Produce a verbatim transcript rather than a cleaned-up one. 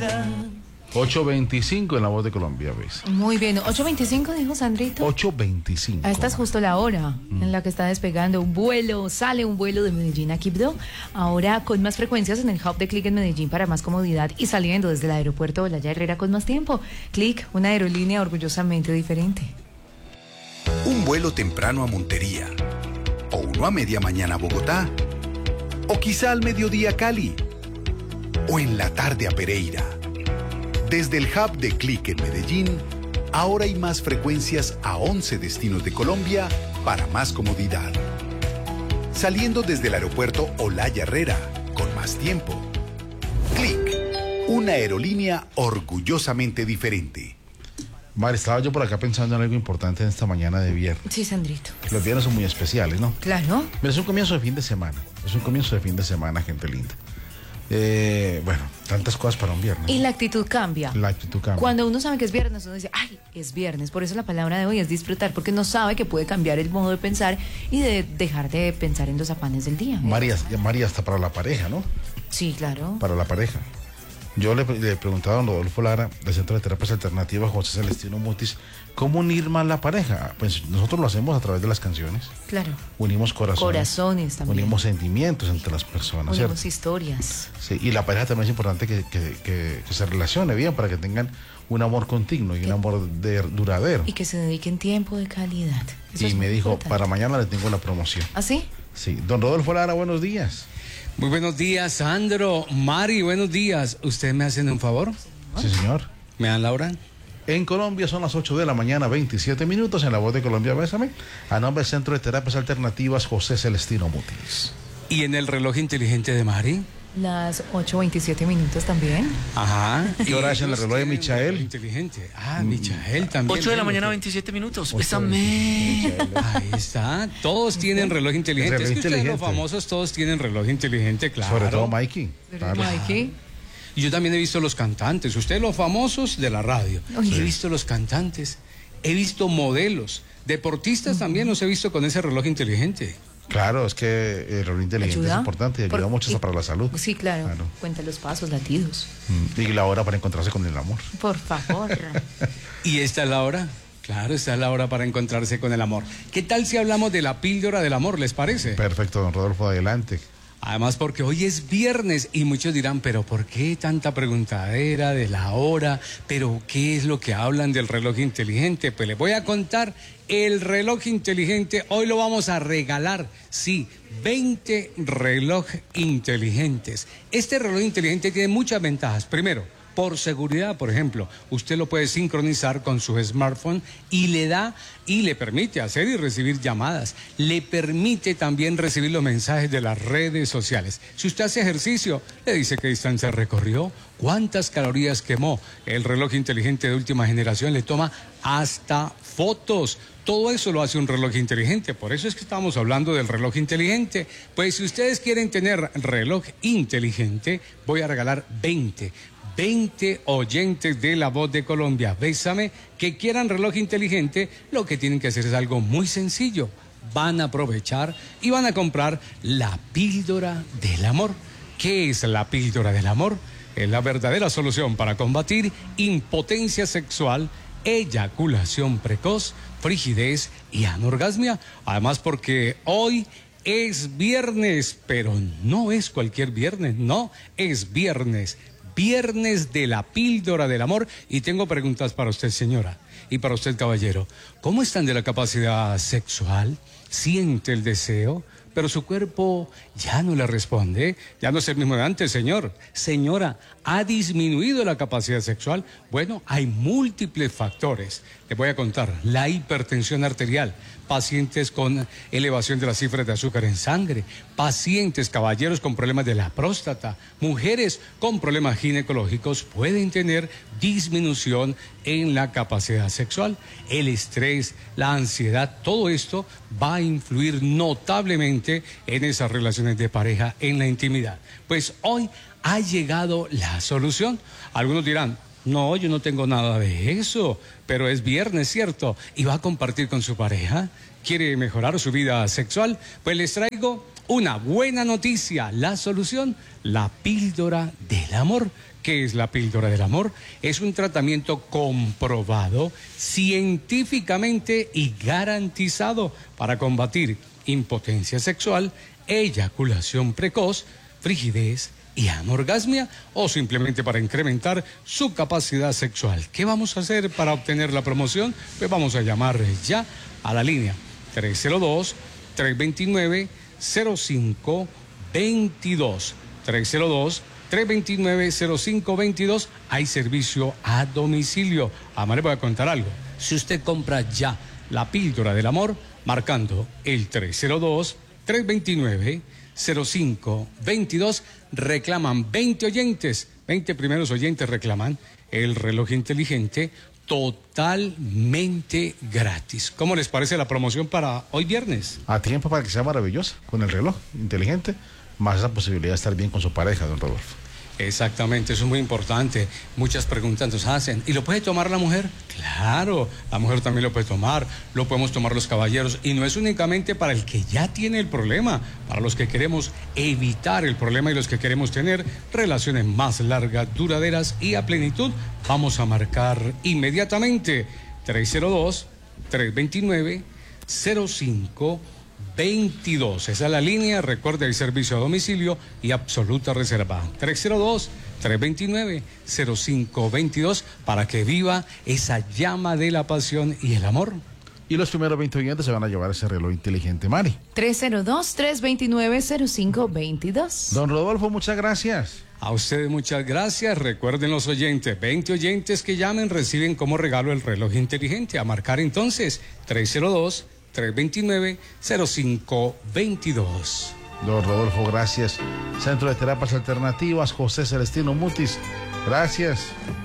ocho veinticinco en La Voz de Colombia, ¿ves? Muy bien, ocho veinticinco dijo Sandrito. ocho veinticinco. Esta es justo la hora mm. en la que está despegando un vuelo, sale un vuelo de Medellín a Quibdó, ahora con más frecuencias en el hub de Click en Medellín para más comodidad y saliendo desde el aeropuerto de Olaya Herrera con más tiempo. Click, una aerolínea orgullosamente diferente. Un vuelo temprano a Montería, o uno a media mañana a Bogotá, o quizá al mediodía a Cali, o en la tarde a Pereira. Desde el hub de Click en Medellín, ahora hay más frecuencias a once destinos de Colombia para más comodidad. Saliendo desde el aeropuerto Olaya Herrera, con más tiempo. Click, una aerolínea orgullosamente diferente. Mari, estaba yo por acá pensando en algo importante en esta mañana de viernes. Sí, Sandrito. Los viernes son muy especiales, ¿no? Claro. Pero es un comienzo de fin de semana. Es un comienzo de fin de semana, gente linda. Eh, bueno, tantas cosas para un viernes. Y la actitud cambia. La actitud cambia. Cuando uno sabe que es viernes, uno dice, ay, es viernes. Por eso la palabra de hoy es disfrutar, porque uno sabe que puede cambiar el modo de pensar y de dejar de pensar en los afanes del día. María, María, hasta para la pareja, ¿no? Sí, claro. Para la pareja. Yo le, le preguntaba a don Rodolfo Lara, del Centro de Terapias Alternativas, José Celestino Mutis, ¿cómo unir más la pareja? Pues nosotros lo hacemos a través de las canciones. Claro. Unimos corazones. Corazones también. Unimos sentimientos entre las personas. Unimos ¿cierto? Historias. Sí, y la pareja también es importante que, que, que, que se relacione bien para que tengan un amor continuo y un amor de, duradero. Y que se dediquen tiempo de calidad. Eso y me dijo, importante. Para mañana le tengo la promoción. ¿Ah, sí? Sí. Don Rodolfo Lara, buenos días. Muy buenos días, Sandro. Mari, buenos días. ¿Ustedes me hacen un favor? Sí, señor. ¿Me dan la hora? En Colombia son las ocho de la mañana, veintisiete minutos, en La Voz de Colombia, bésame. A nombre del Centro de Terapias Alternativas, José Celestino Mutis. ¿Y en el reloj inteligente de Mari? Las ocho veintisiete minutos también. Ajá. ¿Y ahora es en el reloj de Michael? Inteligente. Ah, Michael también. ocho de la mañana, veintisiete minutos. Bésame. Ahí está. Todos tienen reloj inteligente. Reloj es que inteligente. ustedes los famosos todos tienen reloj inteligente, claro. Sobre todo Mikey. Claro. Mikey. Y yo también he visto los cantantes. Ustedes los famosos de la radio. Oye. He visto los cantantes. He visto modelos. Deportistas uh-huh. también los he visto con ese reloj inteligente. Claro, es que el reloj inteligente ¿Ayuda? es importante y ayuda Por, mucho y, para la salud. Sí, claro. claro. Cuenta los pasos, latidos. Mm, y la hora para encontrarse con el amor. Por favor. ¿Y esta es la hora? Claro, esta es la hora para encontrarse con el amor. ¿Qué tal si hablamos de la píldora del amor, les parece? Perfecto, don Rodolfo, adelante. Además, porque hoy es viernes y muchos dirán, pero ¿por qué tanta preguntadera de la hora? ¿Pero qué es lo que hablan del reloj inteligente? Pues les voy a contar, el reloj inteligente, hoy lo vamos a regalar, sí, veinte relojes inteligentes. Este reloj inteligente tiene muchas ventajas. Primero, por seguridad, por ejemplo, usted lo puede sincronizar con su smartphone y le da y le permite hacer y recibir llamadas. Le permite también recibir los mensajes de las redes sociales. Si usted hace ejercicio, le dice qué distancia recorrió, cuántas calorías quemó. El reloj inteligente de última generación le toma hasta fotos. Todo eso lo hace un reloj inteligente. Por eso es que estamos hablando del reloj inteligente. Pues si ustedes quieren tener reloj inteligente, voy a regalar veinte. veinte oyentes de La Voz de Colombia, bésame, que quieran reloj inteligente, lo que tienen que hacer es algo muy sencillo. Van a aprovechar y van a comprar la píldora del amor. ¿Qué es la píldora del amor? Es la verdadera solución para combatir impotencia sexual, eyaculación precoz, frigidez y anorgasmia. Además, porque hoy es viernes, pero no es cualquier viernes, no, es viernes. Viernes de la píldora del amor. Y tengo preguntas para usted, señora, y para usted, caballero. ¿Cómo están de la capacidad sexual? ¿Siente el deseo? Pero su cuerpo ya no le responde, ya no es el mismo de antes, señor. Señora, ¿ha disminuido la capacidad sexual? Bueno, hay múltiples factores. Les voy a contar, la hipertensión arterial, pacientes con elevación de las cifras de azúcar en sangre, pacientes, caballeros con problemas de la próstata, mujeres con problemas ginecológicos pueden tener disminución en la capacidad sexual. El estrés, la ansiedad, todo esto va a influir notablemente en esas relaciones de pareja, en la intimidad. Pues hoy ha llegado la solución. Algunos dirán, no, yo no tengo nada de eso, pero es viernes, ¿cierto? ¿Y va a compartir con su pareja? ¿Quiere mejorar su vida sexual? Pues les traigo una buena noticia. La solución, la píldora del amor, ¿Qué es la píldora del amor? Es un tratamiento comprobado científicamente y garantizado para combatir impotencia sexual, eyaculación precoz, frigidez y anorgasmia, o simplemente para incrementar su capacidad sexual. ¿Qué vamos a hacer para obtener la promoción? Pues vamos a llamar ya a la línea tres cero dos, tres dos nueve, cero cinco dos dos. tres cero dos, tres dos nueve, cero cinco dos dos. Hay servicio a domicilio. Además, le voy a contar algo. Si usted compra ya la píldora del amor, marcando el tres cero dos, tres dos nueve, cero cinco dos dos, reclaman veinte oyentes, veinte primeros oyentes reclaman el reloj inteligente totalmente gratis. ¿Cómo les parece la promoción para hoy viernes? A tiempo para que sea maravillosa, con el reloj inteligente, más esa posibilidad de estar bien con su pareja, don Rodolfo. Exactamente, eso es muy importante. Muchas preguntas nos hacen. ¿Y lo puede tomar la mujer? Claro, la mujer también lo puede tomar, lo podemos tomar los caballeros. Y no es únicamente para el que ya tiene el problema, para los que queremos evitar el problema y los que queremos tener relaciones más largas, duraderas y a plenitud. Vamos a marcar inmediatamente tres cero dos, tres dos nueve, cero cinco veintidós. Esa es la línea. Recuerde el servicio a domicilio y absoluta reserva. tres cero dos, tres dos nueve, cero cinco dos dos para que viva esa llama de la pasión y el amor. Y los primeros veinte oyentes se van a llevar ese reloj inteligente, Mari. tres cero dos, tres dos nueve, cero cinco dos dos. Don Rodolfo, muchas gracias. A ustedes muchas gracias. Recuerden los oyentes, veinte oyentes que llamen reciben como regalo el reloj inteligente. A marcar entonces tres cero dos, tres dos nueve, cero cinco dos dos. Don Rodolfo, gracias. Centro de Terapias Alternativas, José Celestino Mutis, gracias.